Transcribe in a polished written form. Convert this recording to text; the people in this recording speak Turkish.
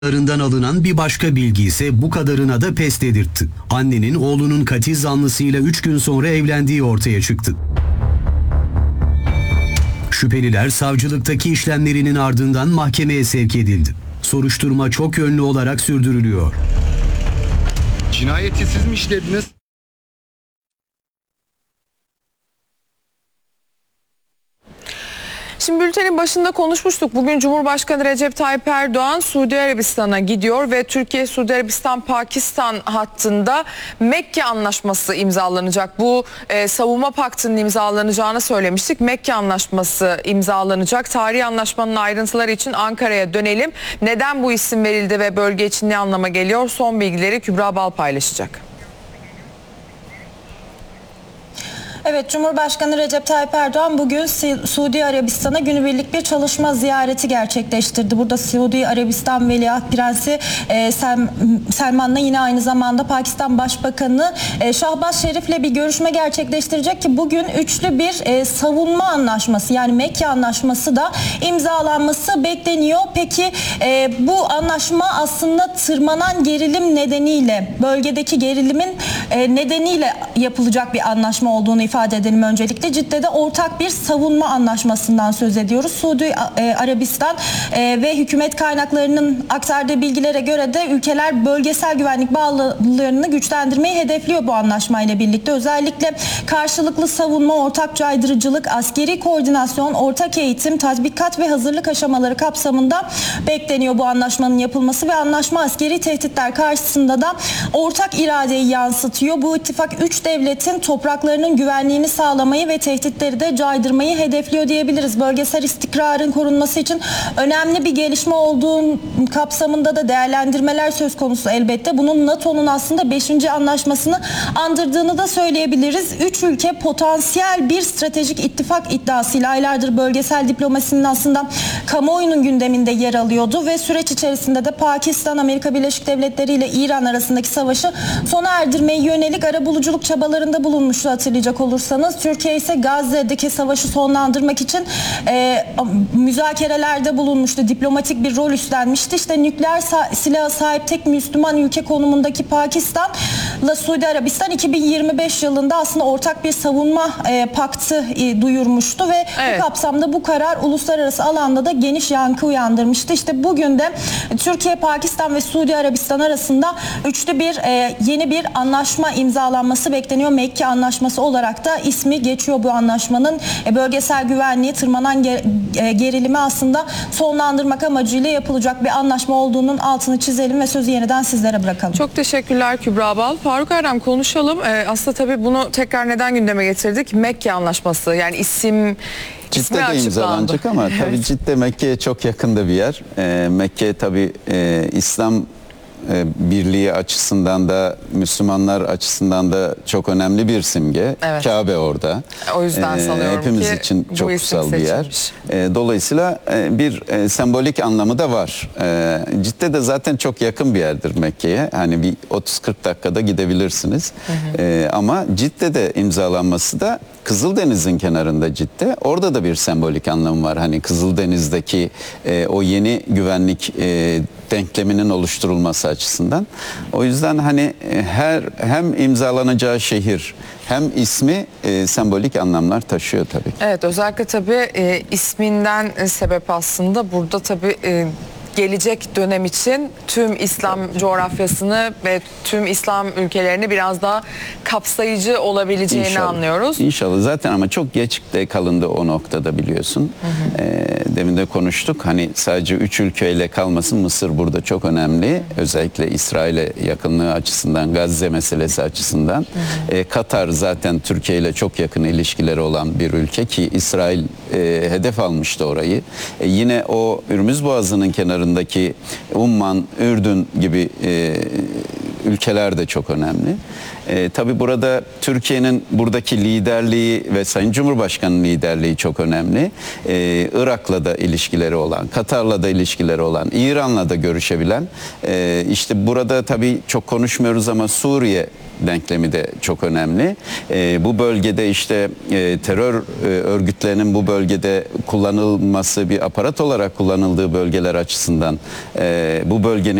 Larından alınan bir başka bilgi ise bu kadarına da pes dedirtti. Annenin oğlunun katil zanlısıyla 3 gün sonra evlendiği ortaya çıktı. Şüpheliler savcılıktaki işlemlerinin ardından mahkemeye sevk edildi. Soruşturma çok yönlü olarak sürdürülüyor. Cinayeti siz mi işlediniz? Şimdi bültenin başında konuşmuştuk. Bugün Cumhurbaşkanı Recep Tayyip Erdoğan Suudi Arabistan'a gidiyor ve Türkiye-Suudi Arabistan-Pakistan hattında Mekke Anlaşması imzalanacak. Bu savunma paktının imzalanacağını söylemiştik. Mekke Anlaşması imzalanacak. Tarihi anlaşmanın ayrıntıları için Ankara'ya dönelim. Neden bu isim verildi ve bölge için ne anlama geliyor? Son bilgileri Kübra Bal paylaşacak. Evet, Cumhurbaşkanı Recep Tayyip Erdoğan bugün Suudi Arabistan'a günübirlik bir çalışma ziyareti gerçekleştirdi. Burada Suudi Arabistan Veliaht Prensi Selman'la yine aynı zamanda Pakistan Başbakanı Şahbaz Şerif'le bir görüşme gerçekleştirecek ki bugün üçlü bir savunma anlaşması, yani Mekke Anlaşması da imzalanması bekleniyor. Peki bu anlaşma aslında tırmanan gerilim nedeniyle, bölgedeki gerilimin nedeniyle yapılacak bir anlaşma olduğunu ifade edelim öncelikle. Cidde'de ortak bir savunma anlaşmasından söz ediyoruz. Suudi Arabistan ve hükümet kaynaklarının aktardığı bilgilere göre de ülkeler bölgesel güvenlik bağlarını güçlendirmeyi hedefliyor bu anlaşmayla birlikte. Özellikle karşılıklı savunma, ortak caydırıcılık, askeri koordinasyon, ortak eğitim, tatbikat ve hazırlık aşamaları kapsamında bekleniyor bu anlaşmanın yapılması ve anlaşma askeri tehditler karşısında da ortak iradeyi yansıtıyor. Bu ittifak 3 devletin topraklarının güvenliğini sağlamayı ve tehditleri de caydırmayı hedefliyor diyebiliriz. Bölgesel istikrarın korunması için önemli bir gelişme olduğu kapsamında da değerlendirmeler söz konusu elbette. Bunun NATO'nun aslında 5. anlaşmasını andırdığını da söyleyebiliriz. 3 ülke potansiyel bir stratejik ittifak iddiasıyla aylardır bölgesel diplomasinin aslında kamuoyunun gündeminde yer alıyordu ve süreç içerisinde de Pakistan, Amerika Birleşik Devletleri ile İran arasındaki savaşı sona erdirmeye yönelik arabuluculuk çabalarında bulunmuştu, hatırlayacak olursanız. Türkiye ise Gazze'deki savaşı sonlandırmak için müzakerelerde bulunmuştu. Diplomatik bir rol üstlenmişti. İşte nükleer silaha sahip tek Müslüman ülke konumundaki Pakistan'la Suudi Arabistan 2025 yılında aslında ortak bir savunma paktı duyurmuştu ve bu kapsamda bu karar uluslararası alanda da geniş yankı uyandırmıştı. İşte bugün de Türkiye, Pakistan ve Suudi Arabistan arasında üçlü bir yeni bir anlaşma imzalanması bekleniyor. Mekke Anlaşması olarak da ismi geçiyor bu anlaşmanın. Bölgesel güvenliği, tırmanan gerilimi aslında sonlandırmak amacıyla yapılacak bir anlaşma olduğunun altını çizelim ve sözü yeniden sizlere bırakalım. Çok teşekkürler Kübra Bal. Faruk Erdem, konuşalım. Aslında tabii bunu tekrar neden gündeme getirdik? Mekke Anlaşması, yani ismi Cidde'de imzalanacak ama tabii Cidde Mekke'ye çok yakında bir yer. Mekke tabii İslam birliği açısından da Müslümanlar açısından da çok önemli bir simge. Evet. Kabe orada. O yüzden sanıyorum hepimiz ki için çok kutsal bir yer. Dolayısıyla bir sembolik anlamı da var. Cidde de zaten çok yakın bir yerdir Mekke'ye. Hani bir 30-40 dakikada gidebilirsiniz. Ama Cidde'de imzalanması da Kızıldeniz'in kenarında Cidde. Orada da bir sembolik anlamı var. Hani Kızıldeniz'deki o yeni güvenlik denkleminin oluşturulması açısından. O yüzden hani hem imzalanacağı şehir hem ismi sembolik anlamlar taşıyor tabii. Evet, özellikle tabii isminden sebep aslında burada tabii gelecek dönem için tüm İslam coğrafyasını ve tüm İslam ülkelerini biraz daha kapsayıcı olabileceğini İnşallah anlıyoruz. İnşallah. Zaten ama çok geç de kalındı o noktada, biliyorsun. Demin de konuştuk. Hani sadece 3 ülkeyle kalmasın. Mısır burada çok önemli. Özellikle İsrail'e yakınlığı açısından, Gazze meselesi açısından. Katar zaten Türkiye ile çok yakın ilişkileri olan bir ülke ki İsrail hedef almıştı orayı. Yine o Ürmüz Boğazı'nın kenarındaki Umman, Ürdün gibi ülkeler de çok önemli. Tabii burada Türkiye'nin buradaki liderliği ve Sayın Cumhurbaşkanı'nın liderliği çok önemli. Irak'la da ilişkileri olan, Katar'la da ilişkileri olan, İran'la da görüşebilen, işte burada tabii çok konuşmuyoruz ama Suriye denklemi de çok önemli. Bu bölgede işte terör örgütlerinin bu bölgede kullanılması, bir aparat olarak kullanıldığı bölgeler açısından bu bölgenin